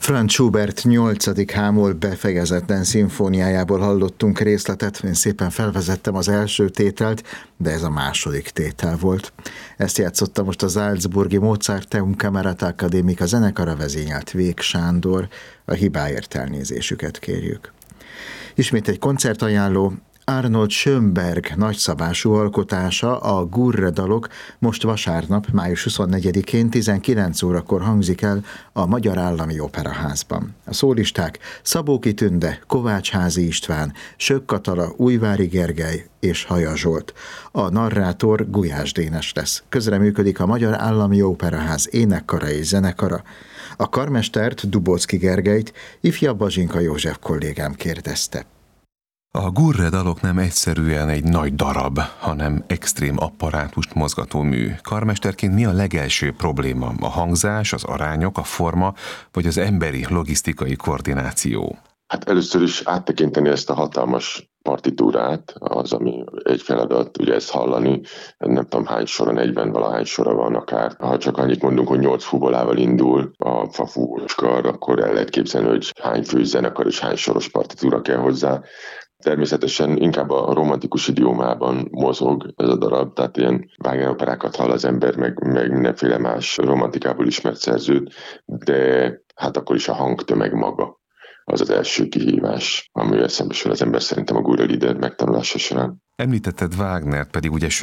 Franz Schubert 8. hámol befejezetlen szimfóniájából hallottunk részletet. Én szépen felvezettem az első tételt, de ez a második tétel volt. Ezt játszotta most a Salzburgi Mozarteum Camerata Academica zenekara, vezényelt Vég Sándor. A hibáért elnézésüket kérjük. Ismét egy koncertajánló. Arnold Schönberg nagyszabású alkotása, a Gurre dalok most vasárnap, május 24-én 19 órakor hangzik el a Magyar Állami Operaházban. A szólisták Szabóki Tünde, Kovácsházi István, Sökk Katala, Újvári Gergely és Haja Zsolt. A narrátor Gulyás Dénes lesz. Közreműködik a Magyar Állami Operaház énekkara és zenekara. A karmestert, Dubóczki Gergelyt ifjabb Bazsinka József kollégám kérdezte. A Gurre dalok nem egyszerűen egy nagy darab, hanem extrém apparátust mozgató mű. Karmesterként mi a legelső probléma? A hangzás, az arányok, a forma, vagy az emberi, logisztikai koordináció? Hát először is áttekinteni ezt a hatalmas partitúrát, az, ami egy feladat, ugye ezt hallani, nem tudom hány sora, 40 valahány sora van akár. Ha csak annyit mondunk, hogy 8 fuvolával indul a fafúvós kar, akkor el lehet képzelni, hogy hány fős zenekar és hány soros partitúra kell hozzá. Természetesen inkább a romantikus idiómában mozog ez a darab, tehát ilyen Wagner operákat hall az ember, meg mindenféle más romantikából ismert szerzőt, de hát akkor is a hangtömeg maga az az első kihívás, amivel szembesül az ember szerintem a Gurre Lieder megtanulása során. Említetted Wagnert, pedig ugye